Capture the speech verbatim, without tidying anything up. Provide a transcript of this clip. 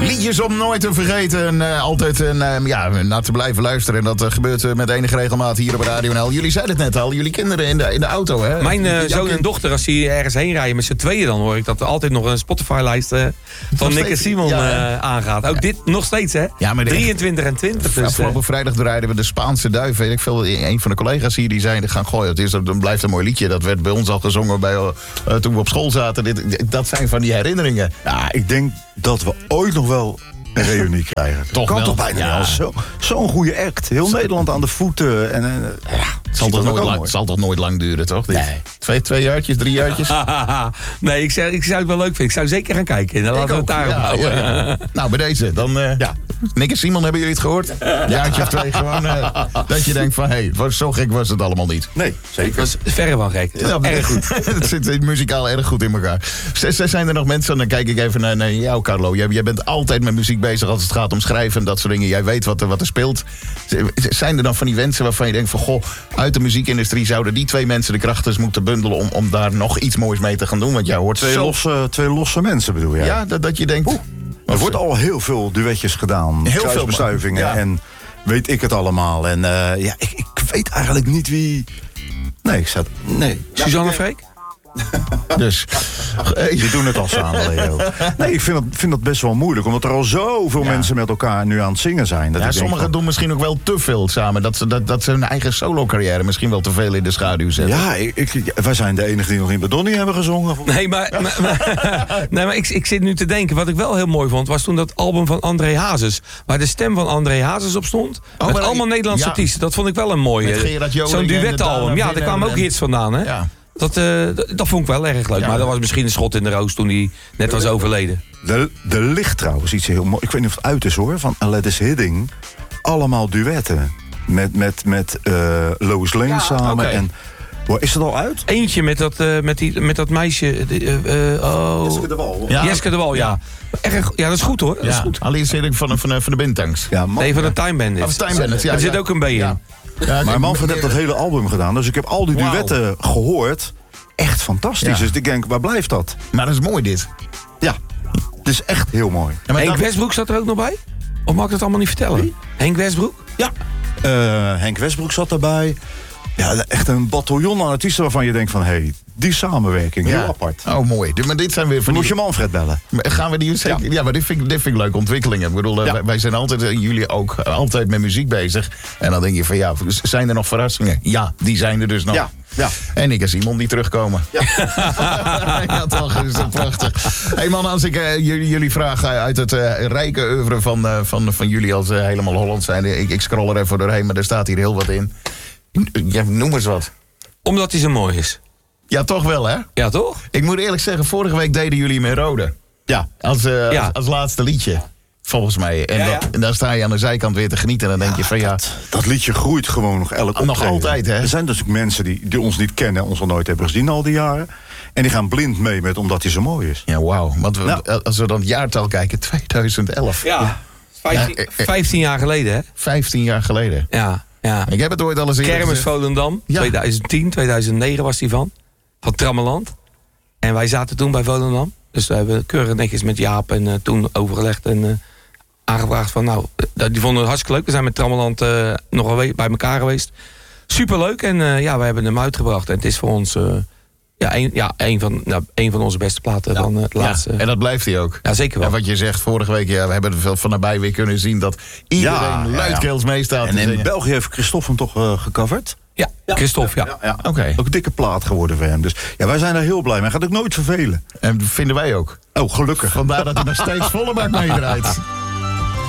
Liedjes om nooit te vergeten en uh, altijd uh, ja, naar te blijven luisteren. En dat uh, gebeurt uh, met enige regelmaat hier op Radio N L. Jullie zeiden het net al, jullie kinderen in de, in de auto, hè? Mijn uh, zoon en dochter, als die ergens heen rijden met z'n tweeën, dan hoor ik dat er altijd nog een Spotify-lijst uh, van Nick en Simon ja, uh, aangaat. Ook ja. dit nog steeds, hè? Ja, maar drieëntwintig en twintig. Dus, afgelopen uh, vrijdag draaiden we de Spaanse duif. Weet ik veel, een van de collega's hier die zeiden, gaan gooien. Het is, dan blijft een mooi liedje. Dat werd bij ons al gezongen bij, uh, toen we op school zaten. Dit, dat zijn van die herinneringen. Ja, ik denk dat we ooit nog wel een reunie krijgen. Toch kan wel. toch bijna ja. wel. Zo, zo'n goede act. Heel Zo. Nederland aan de voeten. En, en, ja, het zal toch, nooit lang, zal toch nooit lang duren, toch? Dit? Nee. Twee, twee jaartjes, drie jaartjes? nee, ik zou, ik zou het wel leuk vinden. Ik zou zeker gaan kijken. Dan laten we het daarop ja, houden. Ja, ja. Nou, bij deze. Dan, uh, ja. Nick en Simon, hebben jullie het gehoord? Een jaartje of twee gewoon. Uh, dat je denkt van, hé, hey, zo gek was het allemaal niet. Nee, zeker. Het was verre van gek. Ja, erg goed. Het zit muzikaal erg goed in elkaar. Zijn er nog mensen, dan kijk ik even naar, naar jou, Carlo. Jij, jij bent altijd met muziek bezig als het gaat om schrijven en dat soort dingen. Jij weet wat er, wat er speelt. Zijn er dan van die wensen waarvan je denkt van, goh, uit de muziekindustrie zouden die twee mensen de krachten moeten bundelen om, om daar nog iets moois mee te gaan doen? Want jij hoort twee, zo... losse, twee losse mensen, bedoel jij? Ja, dat, dat je denkt... Oeh, er wordt al heel veel duetjes gedaan. Heel veel bestuivingen ja. En weet ik het allemaal. En uh, ja, ik, ik weet eigenlijk niet wie... Nee, ik zat... Nee. Suzanne Freek? Dus. Die doen het al samen, Leo. Nee, ik vind dat, vind dat best wel moeilijk. Omdat er al zoveel ja. mensen met elkaar nu aan het zingen zijn. Dat ja, ik sommigen denk van... doen misschien ook wel te veel samen. Dat ze, dat, dat ze hun eigen solo-carrière misschien wel te veel in de schaduw zetten. Ja, ik, ik, wij zijn de enigen die nog in Badonnie hebben gezongen. Nee, maar, ja. maar, maar, nee, maar ik, ik zit nu te denken. Wat ik wel heel mooi vond, was toen dat album van André Hazes. Waar de stem van André Hazes op stond. Oh, met allemaal ik, Nederlandse ja. artiesten. Dat vond ik wel een mooie. Zo'n duetalbum. Ja, daar kwamen ook hits vandaan, hè? Ja. Dat, uh, dat vond ik wel erg leuk. Ja. Maar dat was misschien een schot in de roos toen hij net was overleden. Er, er ligt trouwens iets heel mooi. Ik weet niet of het uit is hoor. Van Aladdin Hidding. Allemaal duetten. Met, met, met uh, Lois Lane ja, samen. Okay. En, wow, is het al uit? Eentje met dat, uh, met die, met dat meisje. Uh, uh, oh. Jeske de Wal. Ja. Jeske de Wal, ja. Ja. Erg, ja, dat is goed hoor. Dat ja. is goed. Alleen Hidding van, van, van de Bintangs. Ja, nee, van de Time Bandits. Of Time Bandits, ja. Er zit ook een B in. Ja. Ja, maar Manfred heeft dat hele album gedaan. Dus ik heb al die duetten wow. gehoord. Echt fantastisch. Ja. Dus ik denk, waar blijft dat? Maar dat is mooi dit. Ja, het is echt heel mooi. Ja, Henk dat... Westbroek zat er ook nog bij? Of mag ik dat allemaal niet vertellen? Wie? Henk Westbroek? Ja, uh, Henk Westbroek zat erbij. Ja, echt een bataljon aan artiesten waarvan je denkt van... hé, hey, die samenwerking, ja. heel apart. Oh, mooi. Maar dit zijn weer van die... Moet je Manfred bellen. Gaan we die... Ja, ja maar dit vind, ik, dit vind ik leuke ontwikkelingen. Ik bedoel, ja. wij zijn altijd, jullie ook, altijd met muziek bezig. En dan denk je van, ja, zijn er nog verrassingen? Ja, die zijn er dus nog. Ja. Ja. En ik en Simon die terugkomen. Ja, ja toch, is dat prachtig. Hé hey man, als ik uh, jullie, jullie vraag uit het uh, rijke oeuvre van, uh, van, van jullie als uh, helemaal Holland zijn. Ik, ik scroll er even doorheen, maar er staat hier heel wat in. Ja, noem eens wat. Omdat hij zo mooi is. Ja, toch wel, hè? Ja, toch? Ik moet eerlijk zeggen, vorige week deden jullie met Rode. Ja. Als, uh, ja. als, als laatste liedje. Volgens mij. En, ja, ja. Dat, en daar sta je aan de zijkant weer te genieten. En dan denk ja, je van ja... Dat, dat liedje groeit gewoon nog elk optreden. Nog altijd, hè? Er zijn dus ook mensen die, die ons niet kennen... ons al nooit hebben gezien al die jaren. En die gaan blind mee met omdat hij zo mooi is. Ja, wauw. Want we, nou. als we dan het jaartal kijken, tweeduizend elf. Ja, ja. vijftien, ja, eh, vijftien jaar geleden, hè? vijftien jaar geleden. Ja, ja. Ik heb het ooit al eens eerder Kermis Volendam, ja. tweeduizend tien, tweeduizend negen was die van. Van Trammeland. En wij zaten toen bij Volendam. Dus we hebben keurig netjes met Jaap en uh, toen overgelegd en... Uh, aangevraagd van, nou, die vonden het hartstikke leuk. We zijn met Trammeland uh, nog wel bij elkaar geweest. Superleuk en uh, ja, we hebben hem uitgebracht. En het is voor ons uh, ja, een, ja, een, van, nou, een van onze beste platen ja. van uh, het laatste. Ja, en dat blijft hij ook. Ja, zeker wel. Ja, wat je zegt, vorige week, ja, we hebben er van nabij weer kunnen zien... dat iedereen ja, luidkeels ja, ja. meestaat. En in zingen. België heeft Christophe hem toch uh, gecoverd? Ja, ja, Christophe, ja. ja, ja, ja. Okay. Ook een dikke plaat geworden voor hem. Dus ja, wij zijn er heel blij mee. Hij gaat ook nooit vervelen. En vinden wij ook. Oh, gelukkig. Vandaar dat hij nog steeds volle bak meedraait.